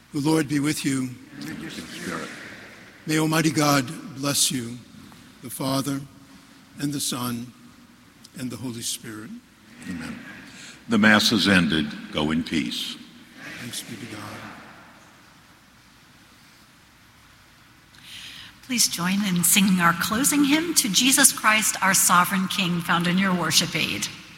The Lord be with you. And with your spirit. May Almighty God bless you, the Father, and the Son, and the Holy Spirit. Amen. The Mass is ended. Go in peace. Thanks be to God. Please join in singing our closing hymn to Jesus Christ, our sovereign King, found in your worship aid.